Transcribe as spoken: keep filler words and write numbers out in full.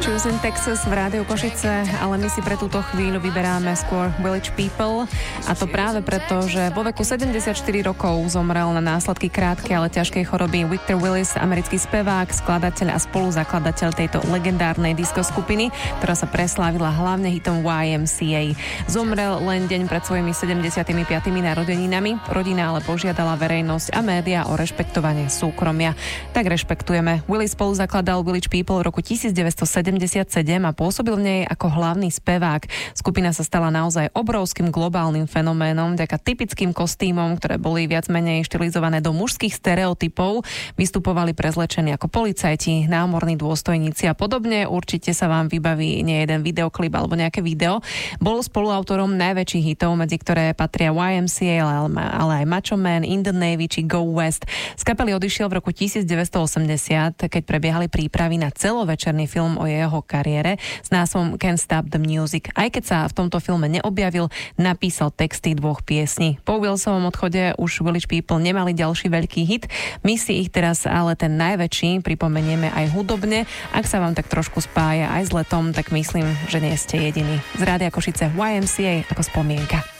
Choosing Texas v Rádiu Košice, ale my si pre túto chvíľu vyberáme skôr Village People, a to práve preto, že vo veku sedemdesiatštyri rokov zomrel na následky krátkej, ale ťažkej choroby Victor Willis, americký spevák, skladateľ a spoluzakladateľ tejto legendárnej disco skupiny, ktorá sa preslávila hlavne hitom Y M C A. Zomrel len deň pred svojimi sedemdesiatimi piatimi narodeninami. Rodina ale požiadala verejnosť a médiá o rešpektovanie súkromia. Tak rešpektujeme. Willis spoluzakladal Village People v roku devätnásťsedemdesiatsedem a pôsobil v nej ako hlavný spevák. Skupina sa stala naozaj obrovským globálnym fenoménom vďaka typickým kostýmom, ktoré boli viac menej štilizované do mužských stereotypov. Vystupovali prezlečení ako policajti, námorní dôstojníci a podobne. Určite sa vám vybaví nie jeden videoklip alebo nejaké video. Bol spoluautorom najväčších hitov, medzi ktoré patria Y M C A, ale aj Macho Man, In the Navy či Go West. Z kapely odišiel v roku devätnásťstoosemdesiat, keď prebiehali prípravy na celovečerný film o jeho kariére s názvom Can't Stop the Music. Aj keď sa v tomto filme neobjavil, napísal texty dvoch piesní. Po Wilsovom odchode už Village People nemali ďalší veľký hit. My si ich teraz ale ten najväčší pripomenieme aj hudobne. Ak sa vám tak trošku spája aj s letom, tak myslím, že nie ste jediní. Z Rádia Košice Y M C A ako spomienka.